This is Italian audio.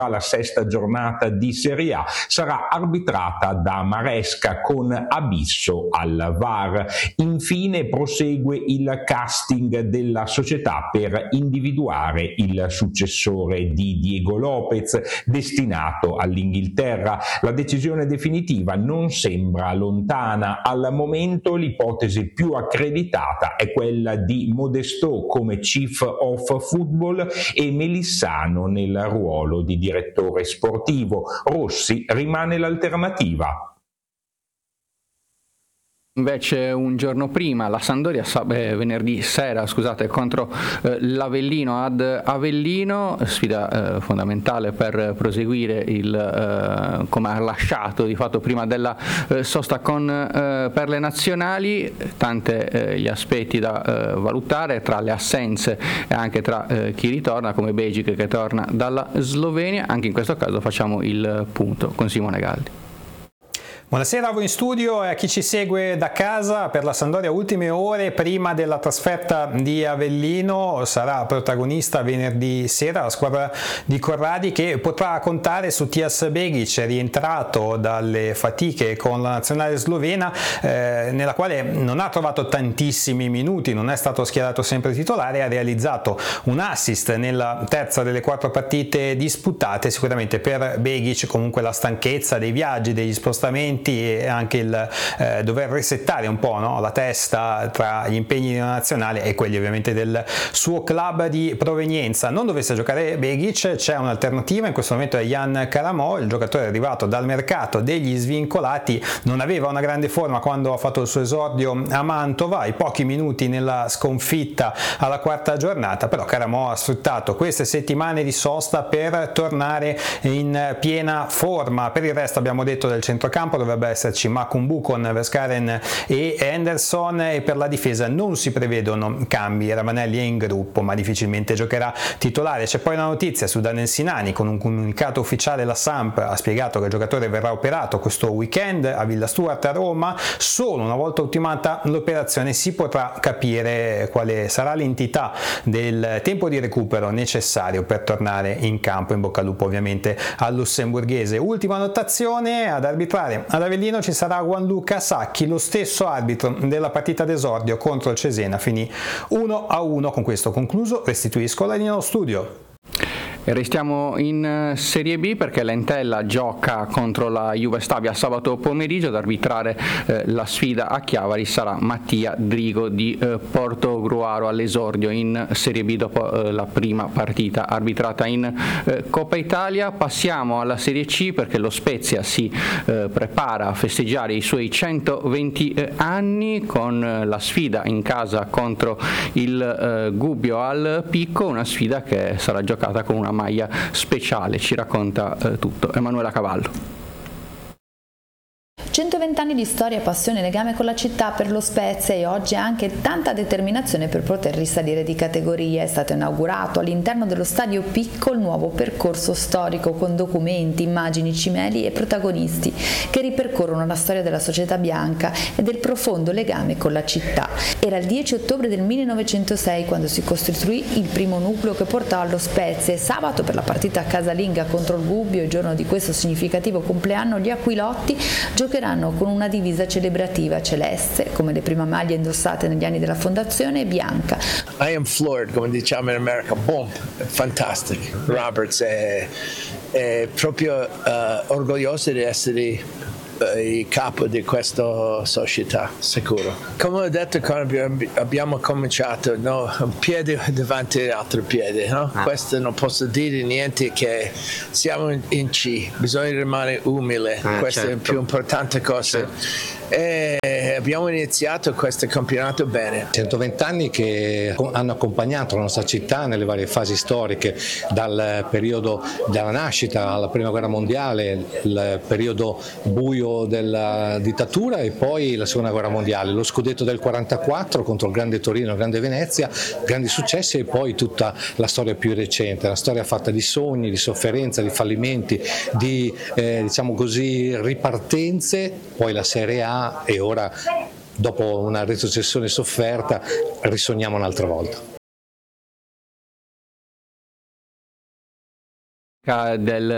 la sesta giornata di Serie A sarà arbitrata da Maresca con Abisso al VAR. Infine prosegue il casting della società per individuare il successore di Diego Lopez, destinato all'Inghilterra. La decisione definitiva non sembra lontana. Al momento l'ipotesi più accreditata è quella di Modesto come Chief of Football e Melissano nel ruolo di direttore sportivo. Rossi rimane l'alternativa. Invece un giorno prima la Sampdoria venerdì sera contro l'Avellino ad Avellino, sfida fondamentale per proseguire come ha lasciato di fatto prima della sosta per le nazionali. Tante gli aspetti da valutare, tra le assenze e anche tra chi ritorna, come Begic che torna dalla Slovenia. Anche in questo caso facciamo il punto con Simone Galli. Buonasera a voi in studio e a chi ci segue da casa. Per la Sampdoria ultime ore prima della trasferta di Avellino, sarà protagonista venerdì sera la squadra di Corradi, che potrà contare su Tias Begic, rientrato dalle fatiche con la nazionale slovena, nella quale non ha trovato tantissimi minuti, non è stato schierato sempre titolare, ha realizzato un assist nella terza delle 4 partite disputate. Sicuramente per Begic comunque la stanchezza dei viaggi, degli spostamenti e anche il dover resettare un po', no, la testa tra gli impegni della nazionale e quelli ovviamente del suo club di provenienza. Non dovesse giocare Begic, c'è un'alternativa, in questo momento è Jan Karamò, il giocatore arrivato dal mercato degli svincolati. Non aveva una grande forma quando ha fatto il suo esordio a Mantova, i pochi minuti nella sconfitta alla quarta giornata, però Karamò ha sfruttato queste settimane di sosta per tornare in piena forma. Per il resto abbiamo detto del centrocampo, dovrebbe esserci Makumbu con Verskaren e Henderson, e per la difesa non si prevedono cambi. Ravanelli è in gruppo ma difficilmente giocherà titolare. C'è poi una notizia su Daniel Sinani: con un comunicato ufficiale la Samp ha spiegato che il giocatore verrà operato questo weekend a Villa Stuart a Roma. Solo una volta ultimata l'operazione si potrà capire quale sarà l'entità del tempo di recupero necessario per tornare in campo. In bocca al lupo ovviamente al lussemburghese. Ultima notazione: ad arbitrare ad Avellino ci sarà Gianluca Sacchi, lo stesso arbitro della partita d'esordio contro il Cesena. Finì 1-1. Con questo concluso, restituisco la linea allo studio. E restiamo in Serie B perché l'Entella gioca contro la Juve Stabia sabato pomeriggio. Ad arbitrare la sfida a Chiavari sarà Mattia Drigo di Portogruaro, all'esordio in Serie B dopo la prima partita arbitrata in Coppa Italia. Passiamo alla Serie C perché lo Spezia si prepara a festeggiare i suoi 120 anni con la sfida in casa contro il Gubbio al Picco, una sfida che sarà giocata con una maglia speciale. Ci racconta tutto Emanuela Cavallo. 120 anni di storia, passione e legame con la città per lo Spezia, e oggi anche tanta determinazione per poter risalire di categoria. È stato inaugurato all'interno dello Stadio Picco il nuovo percorso storico con documenti, immagini, cimeli e protagonisti che ripercorrono la storia della società bianca e del profondo legame con la città. Era il 10 ottobre del 1906 quando si costituì il primo nucleo che portò allo Spezia, e sabato, per la partita casalinga contro il Gubbio, il giorno di questo significativo compleanno, gli Aquilotti giocheranno con una divisa celebrativa celeste, come le prime maglie indossate negli anni della fondazione, e bianca. I am floored, come diciamo in America. Boom, fantastic. Roberts è proprio orgoglioso di essere il capo di questa società, sicuro. Come ho detto quando abbiamo cominciato, no? Un piede davanti all'altro piede, no? Questo non posso dire niente, che siamo in C, bisogna rimanere umile, questa è la più importante cosa. Certo. E abbiamo iniziato questo campionato bene. 120 anni che hanno accompagnato la nostra città nelle varie fasi storiche, dal periodo della nascita alla prima guerra mondiale, il periodo buio della dittatura e poi la seconda guerra mondiale, lo scudetto del 44 contro il grande Torino e il grande Venezia, grandi successi, e poi tutta la storia più recente, la storia fatta di sogni, di sofferenza, di fallimenti, di diciamo così ripartenze, poi la Serie A, e ora, dopo una retrocessione sofferta, risogniamo un'altra volta. Del